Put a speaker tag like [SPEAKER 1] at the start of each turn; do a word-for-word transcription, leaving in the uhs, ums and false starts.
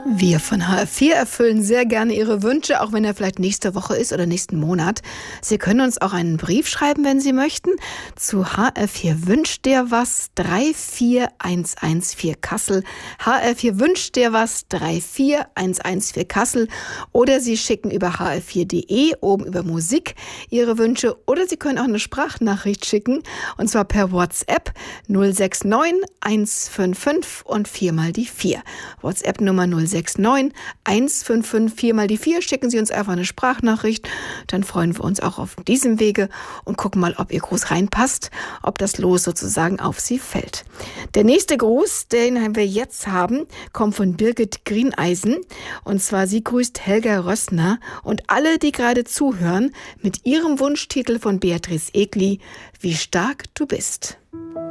[SPEAKER 1] Wir von H R vier erfüllen sehr gerne Ihre Wünsche, auch wenn er vielleicht nächste Woche ist oder nächsten Monat. Sie können uns auch einen Brief schreiben, wenn Sie möchten, zu H R vier wünscht dir was drei vier eins eins vier Kassel. H R vier wünscht dir was drei vier eins eins vier Kassel. Oder Sie schicken über h r vier punkt de oben über Musik Ihre Wünsche. Oder Sie können auch eine Sprachnachricht schicken, und zwar per WhatsApp null sechs neun eins fünf fünf und viermal die vier. WhatsApp Nummer null sechs neun eins fünf fünf viermal die vier. Schicken Sie uns einfach eine Sprachnachricht, dann freuen wir uns auch auf diesem Wege und gucken mal, ob Ihr Gruß reinpasst, ob das Los sozusagen auf Sie fällt. Der nächste Gruß, den wir jetzt haben, kommt von Birgit Grieneisen, und zwar sie grüßt Helga Rössner und alle, die gerade zuhören, mit ihrem Wunschtitel von Beatrice Egli, Wie stark du bist.